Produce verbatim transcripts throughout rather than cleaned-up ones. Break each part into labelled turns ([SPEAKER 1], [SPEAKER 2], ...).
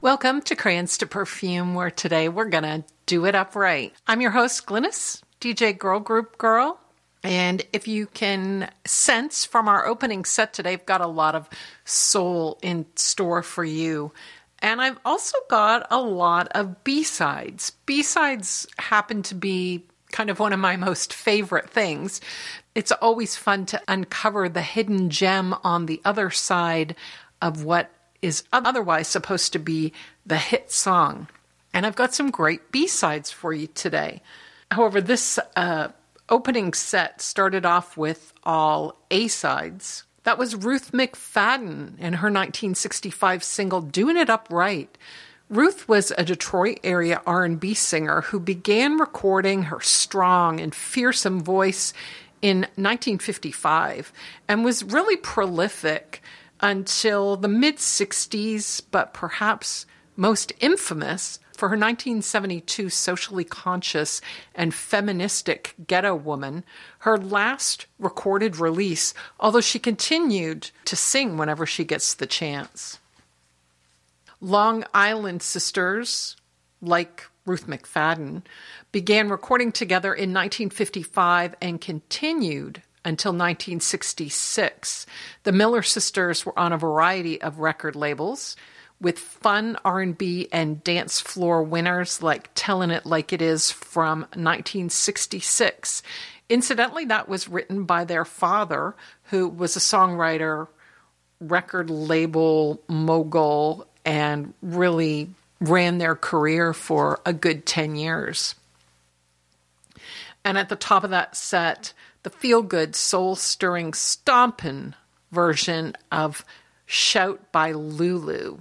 [SPEAKER 1] Welcome to Crayons to Perfume, where today we're going to do it up right. I'm your host, Glynis, D J Girl Group Girl. And if you can sense from our opening set today, I've got a lot of soul in store for you. And I've also got a lot of B-sides. B-sides happen to be kind of one of my most favorite things. It's always fun to uncover the hidden gem on the other side of what is otherwise supposed to be the hit song. And I've got some great B-sides for you today. However, this uh, opening set started off with all A-sides. That was Ruth McFadden and her nineteen sixty-five single, Doing It Up Right. Ruth was a Detroit area R and B singer who began recording her strong and fearsome voice in nineteen fifty-five and was really prolific until the mid-sixties, but perhaps most infamous for her nineteen seventy-two socially conscious and feministic Ghetto Woman, her last recorded release, although she continued to sing whenever she gets the chance. Long Island sisters, like Ruth McFadden, began recording together in nineteen fifty-five and continued until nineteen sixty-six. The Miller sisters were on a variety of record labels with fun R and B and dance floor winners like Tellin' It Like It Is from nineteen sixty-six. Incidentally, that was written by their father, who was a songwriter, record label mogul, and really ran their career for a good ten years. And at the top of that set, the feel-good, soul-stirring, stompin' version of Shout by Lulu.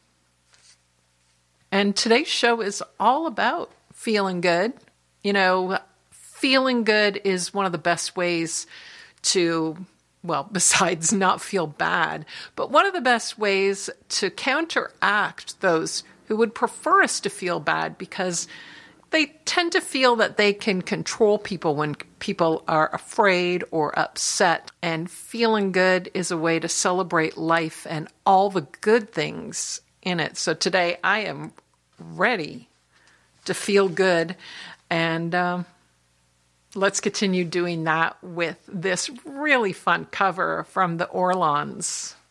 [SPEAKER 1] And today's show is all about feeling good. You know, feeling good is one of the best ways to, well, besides not feel bad, but one of the best ways to counteract those who would prefer us to feel bad, because they tend to feel that they can control people when people are afraid or upset. And feeling good is a way to celebrate life and all the good things in it. So today I am ready to feel good. And um, let's continue doing that with this really fun cover from the Orlons.